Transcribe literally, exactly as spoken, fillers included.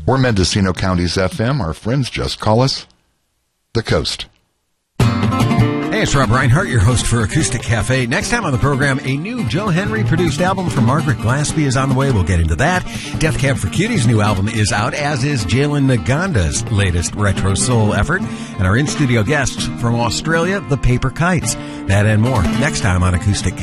We're Mendocino County's F M. Our friends just call us The Coast. Hey, it's Rob Reinhart, your host for Acoustic Cafe. Next time on the program, a new Joe Henry-produced album from Margaret Glaspie is on the way. We'll get into that. Death Cab for Cutie's new album is out, as is Jalen Naganda's latest retro soul effort. And our in-studio guests from Australia, the Paper Kites. That and more next time on Acoustic Cafe.